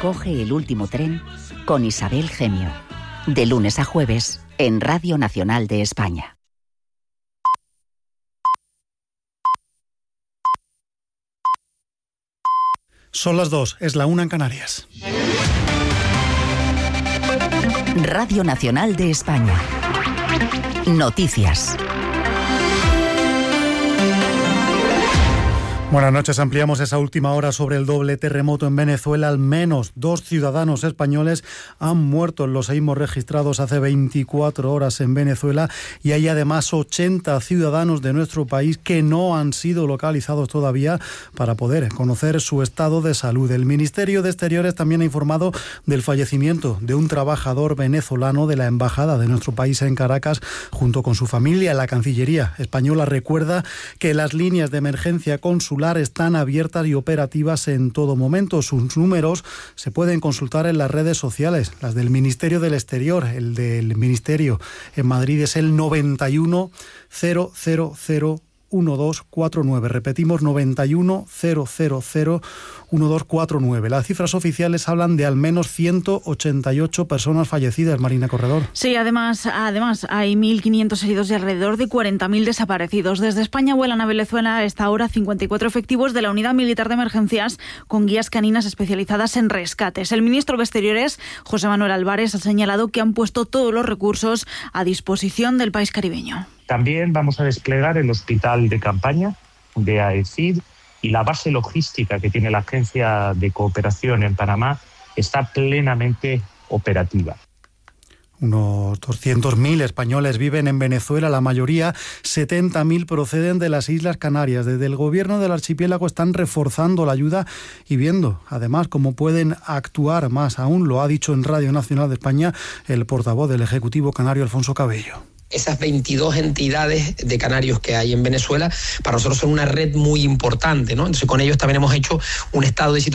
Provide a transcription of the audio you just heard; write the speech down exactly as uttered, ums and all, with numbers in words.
Coge el último tren con Isabel Gemio. De lunes a jueves en Radio Nacional de España. Son las dos, es la una en Canarias. Radio Nacional de España. Noticias. Buenas noches. Ampliamos esa última hora sobre el doble terremoto en Venezuela. Al menos dos ciudadanos españoles han muerto en los seísmos registrados hace veinticuatro horas en Venezuela y hay además ochenta ciudadanos de nuestro país que no han sido localizados todavía para poder conocer su estado de salud. El Ministerio de Exteriores también ha informado del fallecimiento de un trabajador venezolano de la Embajada de nuestro país en Caracas junto con su familia. La Cancillería española recuerda que las líneas de emergencia consular están abiertas y operativas en todo momento. Sus números se pueden consultar en las redes sociales, las del Ministerio del Exterior. El del Ministerio en Madrid es el noventa y uno cero cero cero uno dos cuatro nueve. Repetimos, noventa y uno cero cero cero uno dos cuatro nueve. Las cifras oficiales hablan de al menos ciento ochenta y ocho personas fallecidas, Marina Corredor. Sí, además, además hay mil quinientos heridos y alrededor de cuarenta mil desaparecidos. Desde España vuelan a Venezuela a esta hora cincuenta y cuatro efectivos de la Unidad Militar de Emergencias con guías caninas especializadas en rescates. El ministro de Exteriores, José Manuel Álvarez, ha señalado que han puesto todos los recursos a disposición del país caribeño. También vamos a desplegar el hospital de campaña de AECID y la base logística que tiene la Agencia de Cooperación en Panamá está plenamente operativa. Unos doscientos mil españoles viven en Venezuela, la mayoría, setenta mil, proceden de las Islas Canarias. Desde el gobierno del archipiélago están reforzando la ayuda y viendo, además, cómo pueden actuar más aún. Lo ha dicho en Radio Nacional de España el portavoz del Ejecutivo canario, Alfonso Cabello. Esas veintidós entidades de canarios que hay en Venezuela, para nosotros son una red muy importante, ¿no? Entonces, con ellos también hemos hecho un estado de situación